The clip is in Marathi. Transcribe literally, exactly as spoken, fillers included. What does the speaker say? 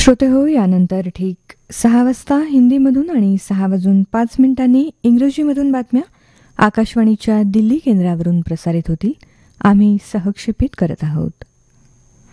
श्रोते हो, यानंतर ठीक सहा वाजता हिंदीमधून आणि सहा वाजून पाच मिनिटांनी इंग्रजीमधून बातम्या आकाशवाणीच्या दिल्ली केंद्रावरून प्रसारित होतील. आम्ही सहक्षेपित करत आहोत.